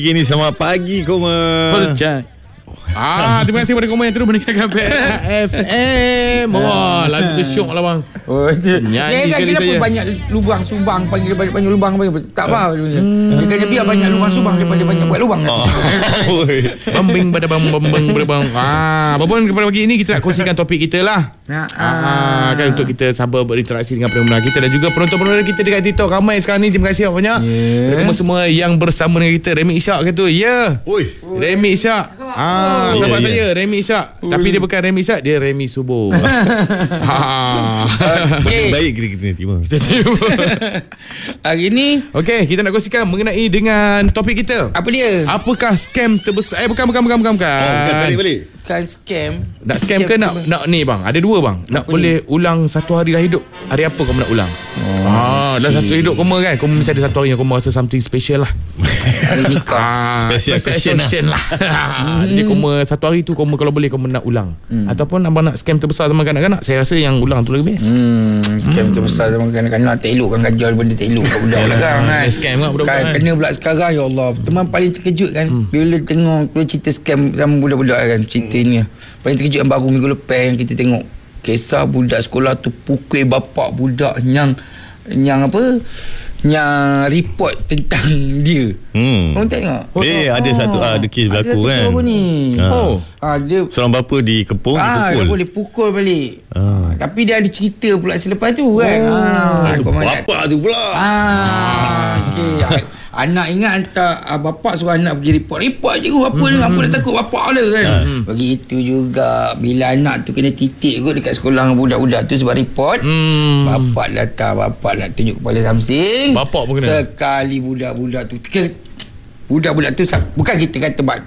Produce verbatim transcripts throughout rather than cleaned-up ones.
Gini, selamat pagi Koma. Percaya. Ah, terima kasih kepada Koma yang terus mendengarkan F M. Wah, lagu tu syok lah bang. Oh, nyanyi dia kan kenapa saja. banyak lubang subang, panggil banyak lubang bagi tak apa. Hmm. Dia kena biar banyak lubang subang daripada banyak buat lubang. Oh. Bambing pada bang bambang pada bang. Ah, apapun kepada pagi ini kita nak kongsikan topik kita lah. Nah, ah, kan untuk kita sabar berinteraksi dengan pendengar kita dan juga penonton-penonton kita dekat TikTok ramai sekarang ni. Terima kasih banyak. Yeah. Kepada semua yang bersama dengan kita. Remy Ishak kata, ya. Oi. Remy Ishak. Ah, Oh, sahabat ya, saya Remy Ishak. Tapi dia bukan Remy Ishak, dia Remy Subuh. ha. Okay. Baik kita kena terima. Hari ni Okey, kita nak kongsikan mengenai dengan topik kita. apa dia? Apakah scam terbesar? Eh bukan bukan bukan bukan bukan. Oh, bukan balik balik. Kan scam. Nak scam ke nak nak ni bang? Ada dua bang. Nak Apa boleh ulang satu hari dah hidup. Hari apa kau nak ulang? Oh, ah, dalam satu hidup kau kan. Kau mesti ada satu hari yang kau rasa something special lah. Hari nikah. Ah, Special occasion lah. lah. Jadi kau satu hari tu kau kalau boleh kau nak ulang. Hmm. Ataupun abang nak scam terbesar sama kanak-kanak, saya rasa yang ulang tu lebih best. Hmm, scam hmm. terbesar sama kanak-kanak tak elok kan jual benda tak elok kat budak belakang kan. Scam kat budak-budak kan. kan. Kena pula sekarang ya Allah. Teman paling terkejut kan hmm. bila tengok bila cerita scam sama budak-budak kan cerita hmm. ni. Paling terkejut yang baru minggu lepas yang kita tengok kisah budak sekolah tu pukul bapak budak yang yang apa yang report tentang dia. Hmm. Kau tengok? Eh, ada satu ah, ada kes berlaku ada kan. Ada ni. Ah. Oh. Ah, dia Seorang bapa dikepung, Ah, dipukul. dia boleh pukul balik. Ah. Tapi dia ada cerita pula selepas tu kan. Oh, ah, tu kau mana- bapa tu pula. Ah, okey. Anak ingat hantar ah, bapak suruh anak pergi report. Report je apa mm-hmm. ni, apa nak takut bapak dia kan. Mm-hmm. Begitu juga bila anak tu kena titik kot dekat sekolah dengan budak-budak tu sebab report. Hmm. Bapak datang, bapak nak tunjuk kepala samsing. Bapak pun kena. Sekali budak-budak tu ke, budak-budak tu bukan kita kata bak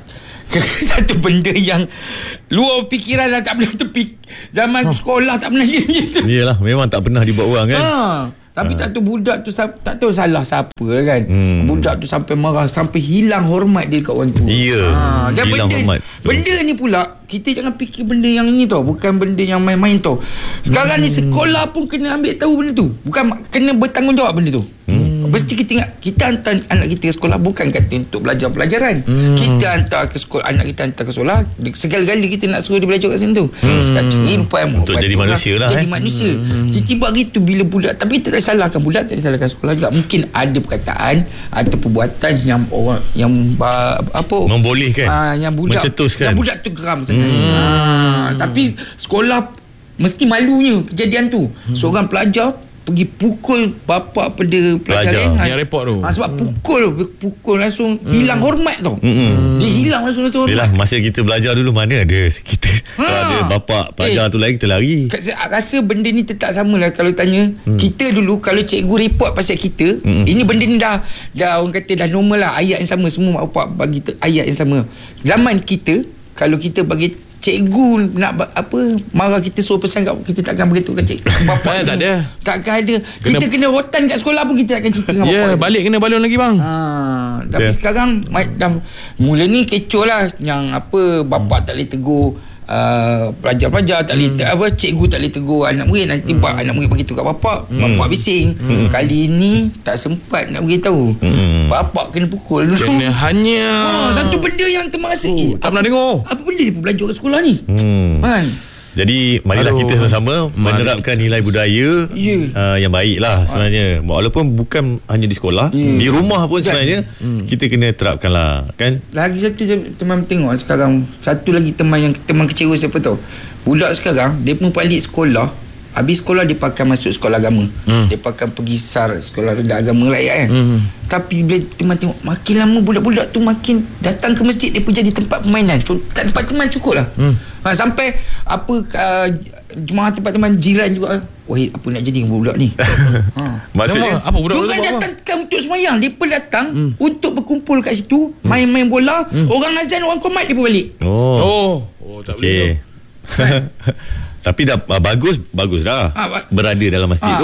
satu benda yang luar fikiran lah, tak pernah terpik zaman huh. sekolah tak pernah jadi macam tu. Iyalah, memang tak pernah dibuat orang kan. Ha. Tapi ha. tak tahu budak tu tak tahu salah siapa kan. Hmm. Budak tu sampai marah, sampai hilang hormat dia dekat orang tu. Ya. Ha. Dan Hilang benda, hormat. benda ni pula kita jangan fikir benda yang ni tau, bukan benda yang main-main tau. Sekarang hmm. ni sekolah pun kena ambil tahu benda tu. Bukan kena bertanggungjawab benda tu. Hmm. Mesti kita ingat kita hantar anak kita ke sekolah bukan kata untuk belajar pelajaran. Hmm. Kita hantar ke sekolah, anak kita hantar ke sekolah segala-gala kita nak suruh dia belajar kat situ. Hmm. Sekarang kehidupan untuk jadi manusia lah. Jadi eh. manusia. Hmm. Tiba-tiba gitu bila budak, tapi tak salahkan budak, tak salahkan sekolah juga. Mungkin ada perkataan atau perbuatan yang orang yang uh, apa membolehkan. Uh, yang budak mencetuskan. yang budak tu geram sangat. Hmm. Uh, tapi sekolah mesti malunya kejadian tu. Hmm. Seorang pelajar pergi pukul bapa pada pelajar lain. Yang report tu. Ha, sebab pukul pukul langsung hmm. hilang hormat tau. Hmm. Dia hilang langsung langsung hormat. Yelah, masa kita belajar dulu mana ada kita ha. Kalau ada bapak pelajar eh, tu lagi kita lari. Saya rasa benda ni tetap sama lah. Kalau tanya hmm. kita dulu, kalau cikgu report pasal kita, hmm. ini benda ni dah dah orang kata dah normal lah. Ayat yang sama, semua mak bapak bagi ayat yang sama. Zaman kita, kalau kita bagi cikgu nak apa marah kita suruh pesan kat kita, takkan beritahu kat cikgu bapak. Tak ada. Takkan ada. Kena, kita kena rotan kat sekolah pun kita takkan cerita dengan yeah, bapak. Ya, balik kena balon lagi bang. Ha, tapi yeah. sekarang dah mula ni kecoh lah yang apa bapak tak boleh tegur Uh, pelajar-pelajar tak boleh hmm. apa cikgu tak boleh tegur anak murid, nanti hmm. anak murid bagi tahu kat bapak, hmm. bapak bising. Hmm. Kali ni tak sempat nak beritahu. Hmm. Bapak kena pukul dulu. Kena hanya ha, satu benda yang termasa oh, eh, tak apa, pernah dengar. Apa benda dia pun belajar kat sekolah ni? Hmm. Kan? Jadi marilah Aduh. kita sama-sama menerapkan nilai budaya yeah. uh, yang baik lah sebenarnya. Walaupun bukan hanya di sekolah, yeah. di rumah pun sebenarnya hmm. kita kena terapkan lah kan. Lagi satu teman tengok sekarang, satu lagi teman yang teman kecewa siapa tahu. Budak sekarang dia pun balik sekolah, habis sekolah dia pakai masuk sekolah agama. Hmm. Dia pakai pergi S A R, sekolah rendah agama rakyat kan. Hmm. Tapi bila teman tengok makin lama budak-budak tu makin datang ke masjid, dia pun jadi tempat permainan. Kat tempat teman cukup lah. Hmm. Ha, sampai apa uh, jemaah tempat teman jiran juga, wahid apa nak jadi dengan budak ni? Ha. Maksudnya apa budak-budak dia kan datang untuk semayang, dia pun datang hmm. untuk berkumpul kat situ, hmm. main-main bola. Hmm. Orang azan, orang qomat dia pun balik. Oh. Oh, oh tak okay. boleh. Tapi dah uh, bagus bagus dah ha, ba- berada dalam masjid ha. tu.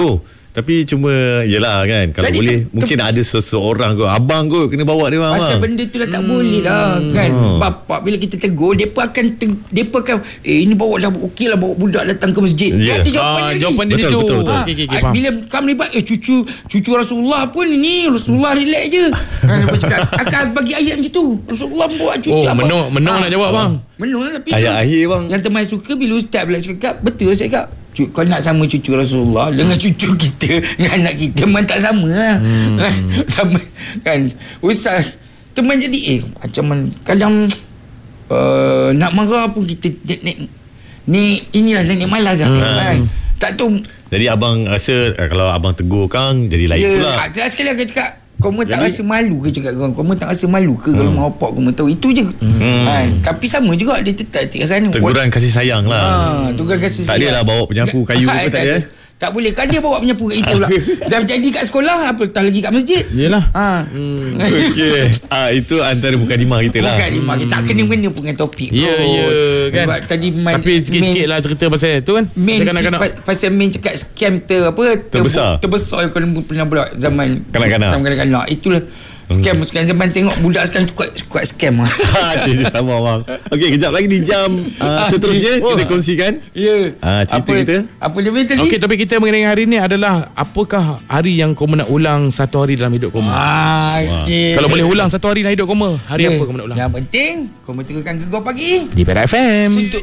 Tapi cuma yelah kan, kalau Tadi boleh tu- mungkin ada seseorang kot, abang kot kena bawa dia bang. Pasal benda tu dah tak hmm. boleh lah kan. Hmm. Bapak bila kita tegur, depa akan te- depa akan eh ini bawa dah okey lah bawa budak datang ke masjid. Ya. Kan dia jawapan Ah, lagi. jawapan dia Betul, tu. betul, betul. Ah, okey, okey, okey, Ah, faham. bila kamu libat eh cucu cucu Rasulullah pun ini Rasulullah relax je. Kan dia cakap akan bagi ayat macam tu. Rasulullah buat cucu Oh, apa. menung menung Ah, nak jawab bang. Menung lah tapi Ayat akhir bang. yang teman suka bila ustaz pula cakap betul saya cakap. Cu- Kau nak sama cucu Rasulullah dengan cucu kita dengan anak kita memang tak sama lah. Hmm. Sama kan. Ustaz teman jadi eh macam mana kadang uh, nak marah pun kita ni, ni inilah nenek malas lah hmm. kan. Tak tahu. Jadi abang rasa eh, kalau abang tegur Kang jadi lain Ya, pula. yeah, sekali aku cakap kau tak Jadi- rasa malu ke cakap kau? Kau tak rasa malu ke kalau mak bapak kau tahu itu je. Hmm. Kan? Tapi sama juga dia tetap kan. Teguran kasih sayang lah. Ha, teguran kasih Tak sayang. adalah bawa penyapu kayu Ah, ke tak ada. ya? Tak boleh. Kan dia bawa penyapu kat kita pula. Dah jadi kat sekolah apa tak lagi kat masjid. Yelah. Ha. Hmm. Okey. Ah itu antara mukadimah kita lah. Bukan lima kita tak kena-kena pun dengan topik. Ya, kot. ya kan. Sebab tadi main, Tapi sikit-sikit lah cerita pasal tu kan. Main Pasal kanak-kanak. pa- pasal main cakap scam ter apa ter, Terbesar. terbesar yang kau pernah buat zaman Kanak-kanak. zaman kanak-kanak itulah scam sekarang zaman tengok budak sekarang kuat kuat scam ah. Ha, cik, cik, sama bang. Okey, kejap lagi di jam uh, seterusnya Oh. kita kongsikan. Ya. Ah, cerita apa, kita. Apa dia main tadi? Okey, topik kita mengenai hari ni adalah apakah hari yang kau nak ulang satu hari dalam hidup kau? Ah, okey. Kalau boleh ulang satu hari dalam hidup kau, hari Ya. apa kau nak ulang? Yang penting kau menteruskan Gegar Pagi. Di Perak F M. Untuk